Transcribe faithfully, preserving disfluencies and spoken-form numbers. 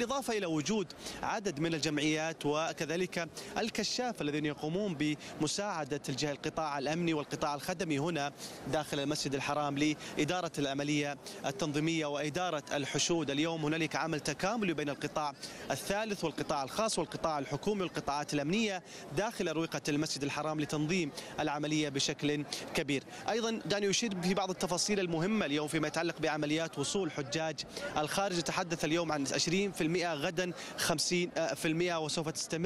بالإضافة إلى وجود عدد من الجمعيات وكذلك الكشاف الذين يقومون بمساعدة الجهة القطاع الأمني والقطاع الخدمي هنا داخل المسجد الحرام لإدارة العملية التنظيمية وإدارة الحشود. اليوم هنالك عمل تكاملي بين القطاع الثالث والقطاع الخاص والقطاع الحكومي والقطاعات الأمنية داخل أروقة المسجد الحرام لتنظيم العملية بشكل كبير. أيضا دعني أشير في بعض التفاصيل المهمة اليوم فيما يتعلق بعمليات وصول حجاج الخارج. تحدث اليوم عن عشرين بالمئة، غدا خمسين بالمئة، وسوف تستمر